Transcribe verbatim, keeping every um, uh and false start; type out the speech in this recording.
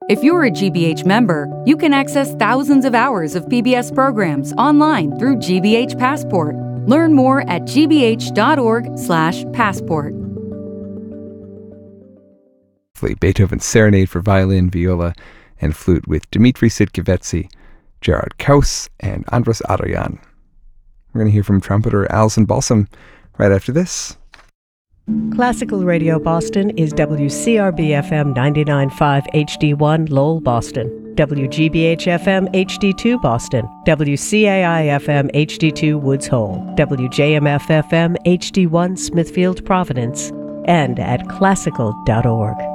If you're a G B H member, you can access thousands of hours of P B S programs online through G B H Passport. Learn more at g b h dot org slash passport. Beethoven's Serenade for violin, viola, and flute with Dmitri Sitkevetsy, Gerard Kaus, and Andras Adoyan. We're going to hear from trumpeter Alison Balsam right after this. Classical Radio Boston is W C R B F M ninety-nine point five H D one Lowell, Boston, W G B H F M H D two Boston, W C A I F M H D two Woods Hole, W J M F F M H D one Smithfield, Providence, and at classical dot org.